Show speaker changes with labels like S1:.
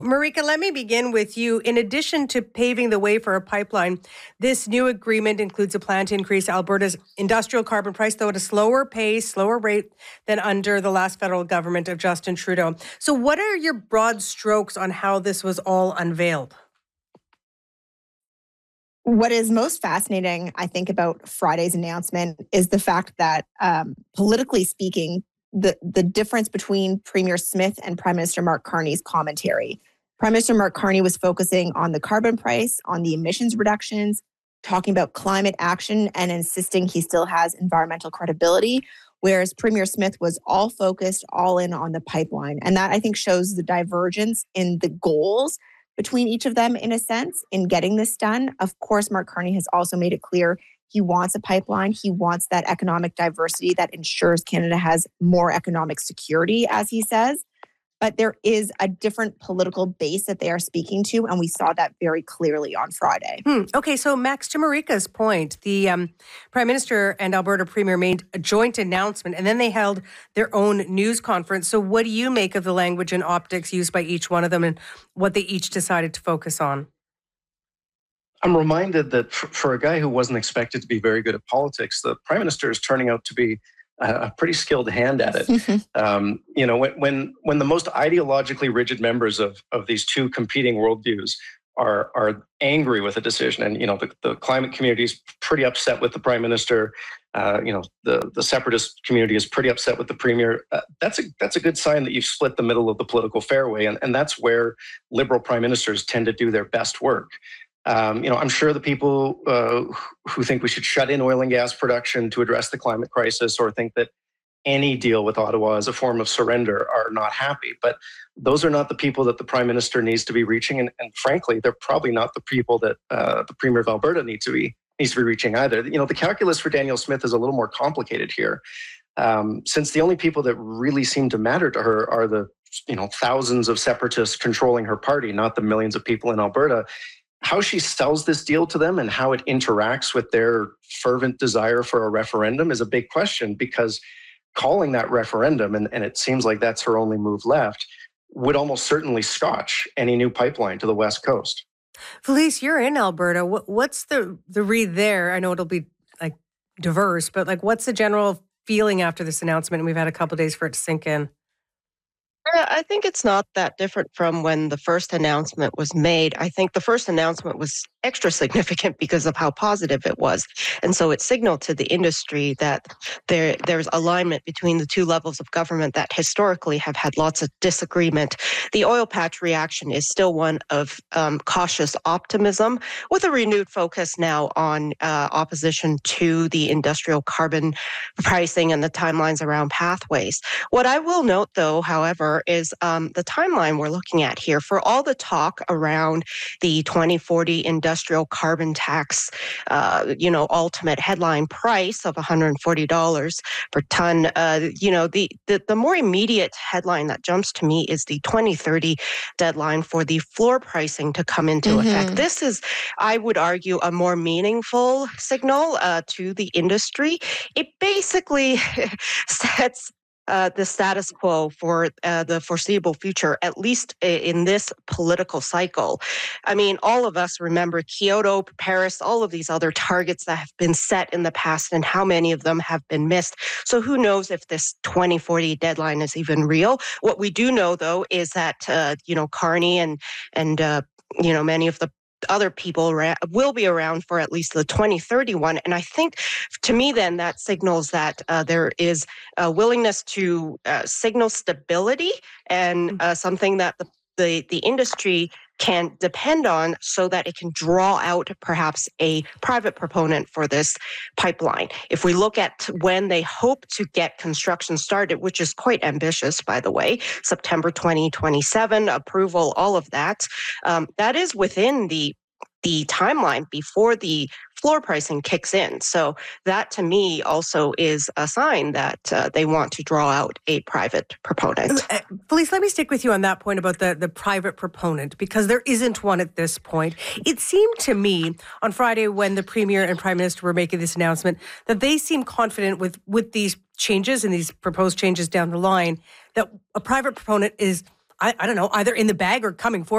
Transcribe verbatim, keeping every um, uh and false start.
S1: Marika, let me begin with you. In addition to paving the way for a pipeline, this new agreement includes a plan to increase Alberta's industrial carbon price, though at a slower pace, slower rate than under the last federal government of Justin Trudeau. So what are your broad strokes on how this was all unveiled?
S2: What is most fascinating, I think, about Friday's announcement is the fact that, um, politically speaking, the, the difference between Premier Smith and Prime Minister Mark Carney's commentary. Prime Minister Mark Carney was focusing on the carbon price, on the emissions reductions, talking about climate action and insisting he still has environmental credibility, whereas Premier Smith was all focused, all in on the pipeline. And that, I think, shows the divergence in the goals between each of them, in a sense, in getting this done. Of course, Mark Carney has also made it clear he wants a pipeline. He wants that economic diversity that ensures Canada has more economic security, as he says. But there is a different political base that they are speaking to, and we saw that very clearly on Friday.
S1: Hmm. Okay, so Max, to Marika's point, the um, Prime Minister and Alberta Premier made a joint announcement, and then they held their own news conference. So what do you make of the language and optics used by each one of them and what they each decided to focus on?
S3: I'm reminded that for, for a guy who wasn't expected to be very good at politics, the Prime Minister is turning out to be a pretty skilled hand at it. um, you know, when, when when the most ideologically rigid members of, of these two competing worldviews are are angry with a decision, and you know, the, the climate community is pretty upset with the Prime Minister. Uh, you know, the the separatist community is pretty upset with the Premier. Uh, that's a that's a good sign that you've split the middle of the political fairway, and, and that's where Liberal Prime Ministers tend to do their best work. Um, you know, I'm sure the people uh, who think we should shut in oil and gas production to address the climate crisis, or think that any deal with Ottawa is a form of surrender, are not happy. But those are not the people that the Prime Minister needs to be reaching, and, and frankly, they're probably not the people that uh, the Premier of Alberta needs to be needs to be reaching either. You know, the calculus for Danielle Smith is a little more complicated here, um, since the only people that really seem to matter to her are the you know thousands of separatists controlling her party, not the millions of people in Alberta. How she sells this deal to them and how it interacts with their fervent desire for a referendum is a big question, because calling that referendum, and, and it seems like that's her only move left, would almost certainly scotch any new pipeline to the West Coast.
S1: Felice, you're in Alberta. What, what's the, the read there? I know it'll be like diverse, but like what's the general feeling after this announcement? And we've had a couple of days for it to sink in.
S4: I think it's not that different from when the first announcement was made. I think the first announcement was extra significant because of how positive it was. And so it signaled to the industry that there there's alignment between the two levels of government that historically have had lots of disagreement. The oil patch reaction is still one of um, cautious optimism, with a renewed focus now on uh, opposition to the industrial carbon pricing and the timelines around pathways. What I will note, though, however, is um, the timeline we're looking at here. For all the talk around the twenty forty industrial carbon tax, uh, you know, ultimate headline price of one hundred forty dollars per ton, uh, you know, the, the, the more immediate headline that jumps to me is the twenty thirty deadline for the floor pricing to come into mm-hmm. effect. This is, I would argue, a more meaningful signal uh, to the industry. It basically sets Uh, the status quo for uh, the foreseeable future, at least in this political cycle. I mean, all of us remember Kyoto, Paris, all of these other targets that have been set in the past, and how many of them have been missed. So who knows if this twenty forty deadline is even real? What we do know, though, is that, uh, you know, Carney and, and uh, you know, many of the other people ra- will be around for at least the twenty thirty-one. And I think, to me, then, that signals that uh, there is a willingness to uh, signal stability and uh, something that the, the, the industry can depend on, so that it can draw out perhaps a private proponent for this pipeline. If we look at when they hope to get construction started, which is quite ambitious, by the way, September twenty twenty-seven, approval, all of that, um, that is within the the timeline before the floor pricing kicks in. So that, to me, also is a sign that uh, they want to draw out a private proponent.
S1: Uh, Felice, let me stick with you on that point about the, the private proponent, because there isn't one at this point. It seemed to me on Friday, when the Premier and Prime Minister were making this announcement, that they seemed confident with, with these changes and these proposed changes down the line, that a private proponent is, I, I don't know, either in the bag or coming forward.